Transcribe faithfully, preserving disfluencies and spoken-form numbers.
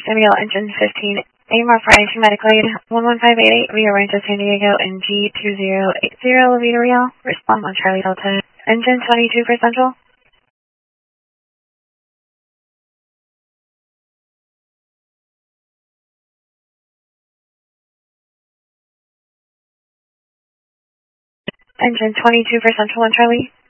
Samuel, engine fifteen, AMR Friday, medical aid, one one five eight eight, Rio Rancho, San Diego, and G two zero eight zero, Levita Real, respond on Charlie Delta, engine twenty-two for Central. Engine twenty-two for Central on Charlie.